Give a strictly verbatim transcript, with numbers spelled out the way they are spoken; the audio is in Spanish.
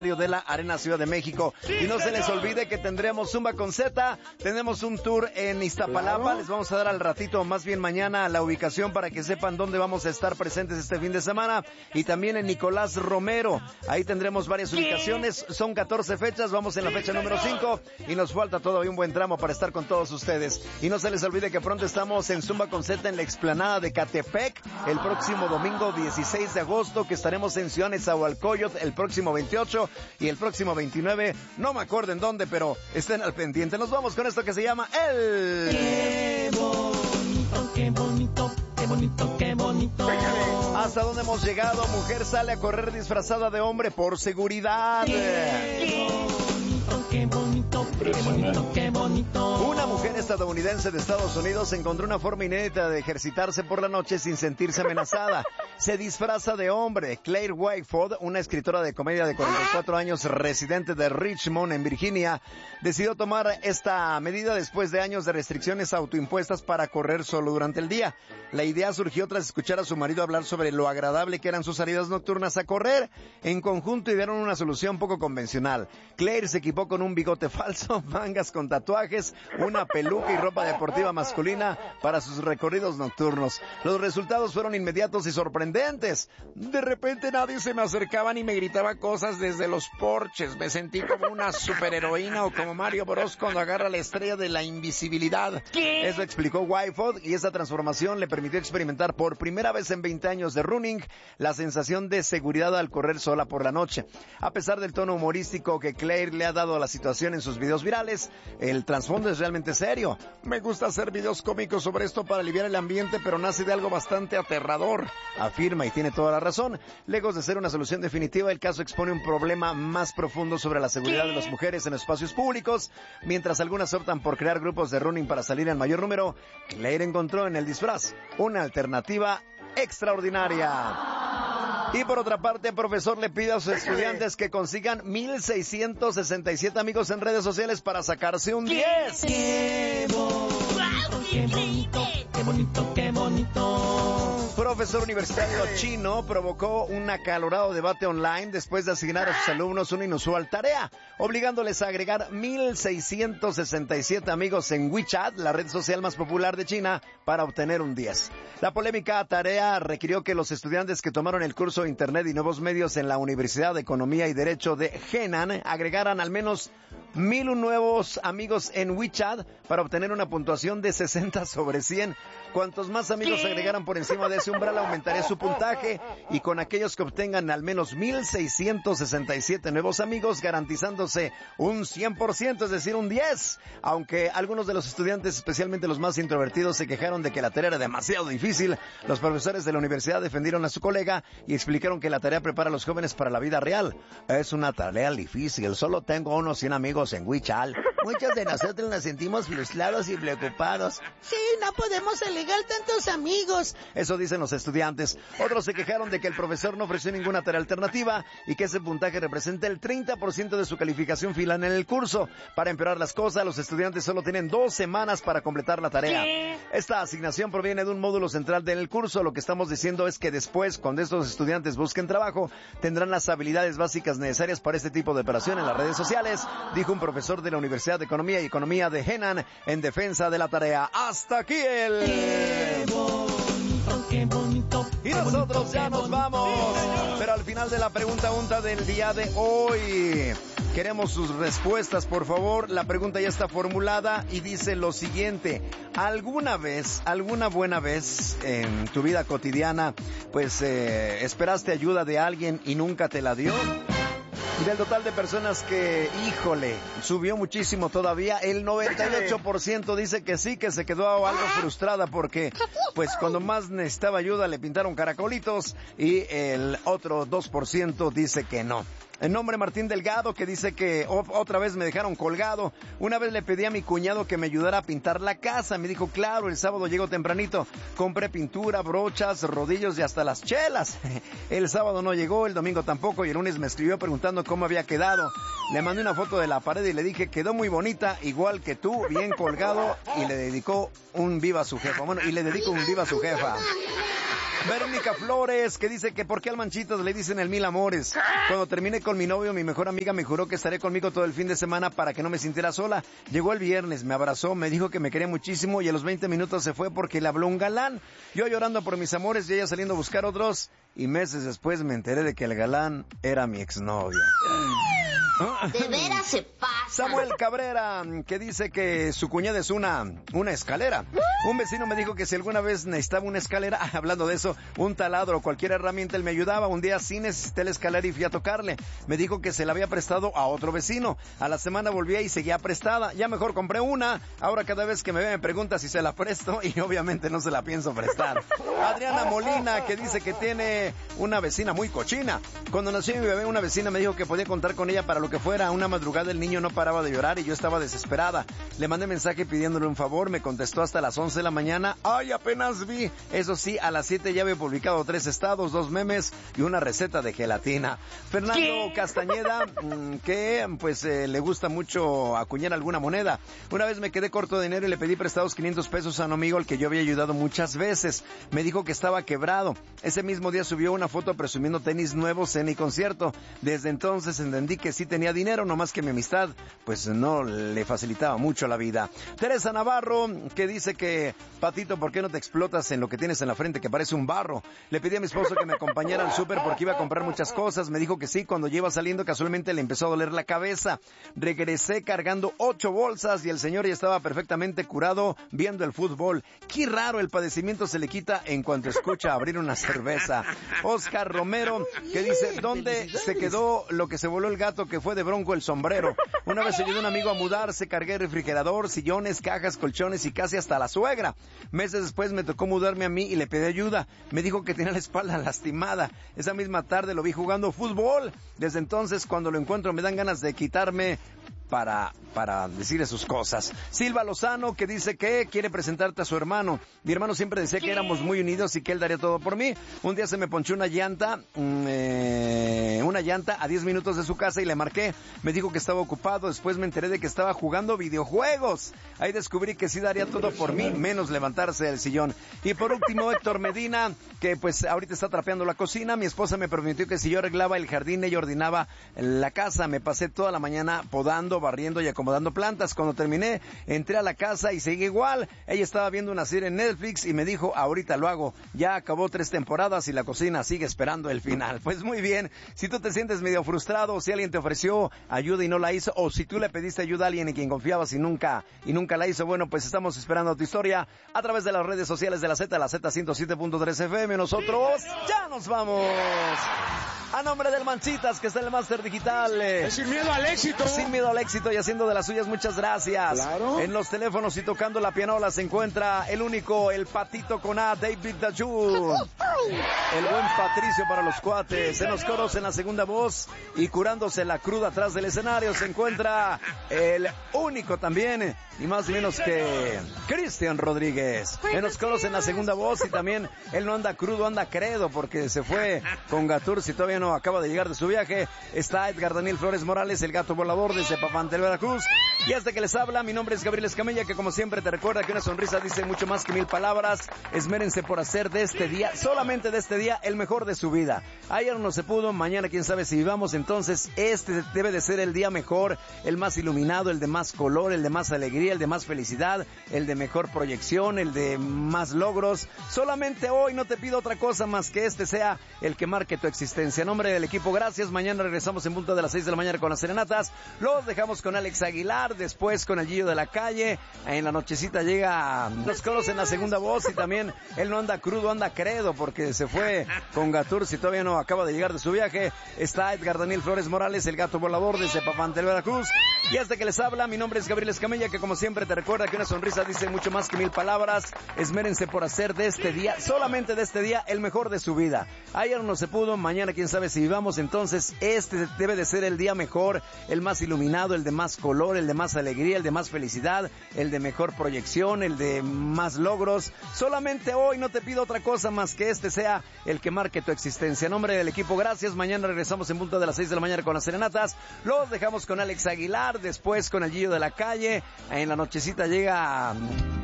de la Arena Ciudad de México. Y no se les olvide que tendremos Zumba con Z, tenemos un tour en Iztapalapa, les vamos a dar al ratito, más bien mañana, la ubicación para que sepan dónde vamos a estar presentes este fin de semana, y también en Nicolás Romero, ahí tendremos varias ubicaciones, son catorce fechas, vamos en la fecha número cinco, y nos falta todavía un buen tramo para estar con todos ustedes. Y no se les olvide que pronto estamos en Zumba con Z en la explanada de Catepec, el próximo domingo dieciséis de agosto, que estaremos en Ciudad Nezahualcóyotl el próximo veintiocho, y el próximo veintinueve, no me acuerdo en dónde, pero estén al pendiente. Nos vamos con esto que se llama El... Qué bonito, qué bonito, qué bonito, qué bonito. ¿Hasta dónde hemos llegado? Mujer sale a correr disfrazada de hombre por seguridad. Qué bonito, qué bonito, qué bonito, qué bonito. Una mujer estadounidense de Estados Unidos encontró una forma inédita de ejercitarse por la noche sin sentirse amenazada. Se disfraza de hombre. Claire Whiteford, una escritora de comedia de cuarenta y cuatro años, residente de Richmond, en Virginia, decidió tomar esta medida después de años de restricciones autoimpuestas para correr solo durante el día. La idea surgió tras escuchar a su marido hablar sobre lo agradable que eran sus salidas nocturnas a correr. En conjunto idearon una solución poco convencional. Claire se equipó con un bigote falso, mangas con tatuajes, una peluca y ropa deportiva masculina para sus recorridos nocturnos. Los resultados fueron inmediatos y sorprendentes. De repente nadie se me acercaba ni me gritaba cosas desde los porches. Me sentí como una superheroína o como Mario Bros cuando agarra la estrella de la invisibilidad. ¿Qué? Eso explicó Whiteford, y esa transformación le permitió experimentar por primera vez en veinte años de running la sensación de seguridad al correr sola por la noche. A pesar del tono humorístico que Claire le ha dado a la situación en sus videos virales, el trasfondo es realmente serio. Me gusta hacer videos cómicos sobre esto para aliviar el ambiente, pero nace de algo bastante aterrador, afirma, y tiene toda la razón. Lejos de ser una solución definitiva, el caso expone un problema más profundo sobre la seguridad de las mujeres en espacios públicos. Mientras algunas optan por crear grupos de running para salir en mayor número, Claire encontró en el disfraz una alternativa extraordinaria. Y por otra parte, el profesor le pide a sus estudiantes que consigan mil seiscientos sesenta y siete amigos en redes sociales para sacarse un diez. Qué bonito, qué bonito, qué bonito, qué bonito. Profesor universitario chino provocó un acalorado debate online después de asignar a sus alumnos una inusual tarea, obligándoles a agregar mil seiscientos sesenta y siete amigos en WeChat, la red social más popular de China, para obtener un diez. La polémica tarea requirió que los estudiantes que tomaron el curso de Internet y Nuevos Medios en la Universidad de Economía y Derecho de Henan agregaran al menos mil nuevos amigos en WeChat para obtener una puntuación de sesenta sobre cien. Cuantos más amigos agregaran por encima de ese umbral, aumentaría su puntaje, y con aquellos que obtengan al menos mil seiscientos sesenta y siete nuevos amigos, garantizándose un cien por ciento, es decir, un diez. Aunque algunos de los estudiantes, especialmente los más introvertidos, se quejaron de que la tarea era demasiado difícil, los profesores de la universidad defendieron a su colega y explicaron que la tarea prepara a los jóvenes para la vida real. Es una tarea difícil, solo tengo unos cien amigos en WeChat. Muchos de nosotros nos sentimos frustrados y preocupados. Sí, no podemos alegar tantos amigos. Eso dicen los estudiantes. Otros se quejaron de que el profesor no ofreció ninguna tarea alternativa y que ese puntaje representa el treinta por ciento de su calificación final en el curso. Para empeorar las cosas, los estudiantes solo tienen dos semanas para completar la tarea. ¿Qué? Esta asignación proviene de un módulo central del curso. Lo que estamos diciendo es que después, cuando estos estudiantes busquen trabajo, tendrán las habilidades básicas necesarias para este tipo de operación en las redes sociales, dijo un profesor de la Universidad de Economía y Economía de Henan en defensa de la tarea. Hasta aquí el... Qué bonito, qué bonito. Y nosotros ya nos vamos. Pero al final de la pregunta unta del día de hoy, queremos sus respuestas, por favor. La pregunta ya está formulada y dice lo siguiente: ¿alguna vez, alguna buena vez en tu vida cotidiana, pues eh, esperaste ayuda de alguien y nunca te la dio? Del total de personas que, híjole, subió muchísimo todavía, el noventa y ocho por ciento dice que sí, que se quedó algo frustrada porque, pues, cuando más necesitaba ayuda le pintaron caracolitos, y el otro dos por ciento dice que no. El nombre Martín Delgado, que dice que oh, otra vez me dejaron colgado. Una vez le pedí a mi cuñado que me ayudara a pintar la casa. Me dijo, claro, el sábado llego tempranito. Compré pintura, brochas, rodillos y hasta las chelas. El sábado no llegó, el domingo tampoco, y el lunes me escribió preguntando cómo había quedado. Le mandé una foto de la pared y le dije, quedó muy bonita, igual que tú, bien colgado, y le dedicó un viva a su jefa. Bueno, y le dedico un viva a su jefa. Verónica Flores, que dice que por qué al Manchitas le dicen el mil amores. Cuando terminé con mi novio, mi mejor amiga me juró que estaré conmigo todo el fin de semana para que no me sintiera sola. Llegó el viernes, me abrazó, me dijo que me quería muchísimo y a los veinte minutos se fue porque le habló un galán. Yo llorando por mis amores y ella saliendo a buscar otros. Y meses después me enteré de que el galán era mi exnovio. De veras se pasa. Samuel Cabrera, que dice que su cuñada es una, una escalera. Un vecino me dijo que si alguna vez necesitaba una escalera, hablando de eso, un taladro o cualquier herramienta, él me ayudaba. Un día sí necesité la escalera y fui a tocarle. Me dijo que se la había prestado a otro vecino. A la semana volví y seguía prestada. Ya mejor compré una. Ahora cada vez que me ve me pregunta si se la presto y obviamente no se la pienso prestar. Adriana Molina, que dice que tiene una vecina muy cochina. Cuando nació mi bebé, una vecina me dijo que podía contar con ella para lo que fuera. Una madrugada el niño no paraba de llorar y yo estaba desesperada. Le mandé mensaje pidiéndole un favor, me contestó hasta las once de la mañana. ¡Ay, apenas vi! Eso sí, a las siete ya había publicado tres estados, dos memes y una receta de gelatina. Fernando ¿Qué? Castañeda, que pues eh, le gusta mucho acuñar alguna moneda. Una vez me quedé corto de dinero y le pedí prestados quinientos pesos a un amigo al que yo había ayudado muchas veces. Me dijo que estaba quebrado. Ese mismo día subió una foto presumiendo tenis nuevos en mi concierto. Desde entonces entendí que sí tenía dinero, nomás que mi amistad pues no le facilitaba mucho la vida. Teresa Navarro, que dice que, Patito, ¿por qué no te explotas en lo que tienes en la frente que parece un barro? Le pedí a mi esposo que me acompañara al súper porque iba a comprar muchas cosas. Me dijo que sí. Cuando yo iba saliendo casualmente le empezó a doler la cabeza. Regresé cargando ocho bolsas y el señor ya estaba perfectamente curado viendo el fútbol. Qué raro, el padecimiento se le quita en cuanto escucha abrir una cerveza. Oscar Romero, que dice, ¿dónde se quedó lo que se voló el gato que fue de Bronco el sombrero? Una vez ayudé a un amigo a mudarse, cargué refrigerador, sillones, cajas, colchones y casi hasta la suegra. Meses después me tocó mudarme a mí y le pedí ayuda. Me dijo que tenía la espalda lastimada. Esa misma tarde lo vi jugando fútbol. Desde entonces, cuando lo encuentro, me dan ganas de quitarme para, para decirle sus cosas. Silva Lozano, que dice que quiere presentarte a su hermano. Mi hermano siempre decía que éramos muy unidos y que él daría todo por mí. Un día se me ponchó una llanta, eh, una llanta a diez minutos de su casa y le marqué. Me dijo que estaba ocupado. Después me enteré de que estaba jugando videojuegos. Ahí descubrí que sí daría todo por mí, menos levantarse del sillón. Y por último, Héctor Medina, que pues ahorita está trapeando la cocina. Mi esposa me prometió que si yo arreglaba el jardín, ella ordenaba la casa. Me pasé toda la mañana podando, barriendo y acomodando plantas. Cuando terminé, entré a la casa y seguí igual. Ella estaba viendo una serie en Netflix y me dijo, ahorita lo hago. Ya acabó tres temporadas y la cocina sigue esperando el final. Pues muy bien, si tú te sientes medio frustrado, si alguien te ofreció ayuda y no la hizo, o si tú le pediste ayuda a alguien en quien confiabas y nunca, y nunca la hizo, bueno, pues estamos esperando tu historia a través de las redes sociales de la Z, la Z ciento siete punto tres F M. Nosotros ya nos vamos. A nombre del Manchitas, que está en el Máster Digital. Eh, sin miedo al éxito. Sin miedo al éxito y haciendo de las suyas, muchas gracias. Claro. En los teléfonos y tocando la pianola se encuentra el único, el patito con A, David Dayun. El buen Patricio para los cuates. En los coros, en la segunda voz y curándose la cruda atrás del escenario se encuentra el único también, ni más ni menos que Cristian Rodríguez. En los coros, en la segunda voz y también él no anda crudo, anda credo porque se fue con Gatur si todavía no acaba de llegar de su viaje. Está Edgar Daniel Flores Morales, el gato volador desde Papantla, Veracruz. Y este que les habla, mi nombre es Gabriel Escamilla, que como siempre te recuerda que una sonrisa dice mucho más que mil palabras. Esmérense por hacer de este día, solamente de este día, el mejor de su vida. Ayer no se pudo, mañana quién sabe si vivamos, entonces este debe de ser el día mejor, el más iluminado, el de más color, el de más alegría, el de más felicidad, el de mejor proyección, el de más logros. Solamente hoy no te pido otra cosa más que este sea el que marque tu existencia. En nombre del equipo, gracias. Mañana regresamos en punto de las seis de la mañana con las serenatas. Los dejamos con Alex Aguilar, después con el Gillo de la Calle. En la nochecita llega Los Colos en la segunda voz y también él no anda crudo, anda credo porque se fue con Gatur si todavía no acaba de llegar de su viaje. Está Edgar Daniel Flores Morales, el gato volador desde Papantla, Veracruz. Y hasta que les habla, mi nombre es Gabriel Escamilla, que como siempre te recuerda que una sonrisa dice mucho más que mil palabras. Esmérense por hacer de este día, solamente de este día, el mejor de su vida. Ayer no se pudo, mañana quién sabe si vivamos, entonces este debe de ser el día mejor, el más iluminado, el de más color, el de más alegría, el de más felicidad, el de mejor proyección, el de más logros. Solamente hoy no te pido otra cosa más que este sea el que marque tu existencia. En nombre del equipo, gracias. Mañana regresamos en punto de las seis de la mañana con las serenatas. Los dejamos con Alex Aguilar, después con el Gillo de la Calle. En la nochecita llega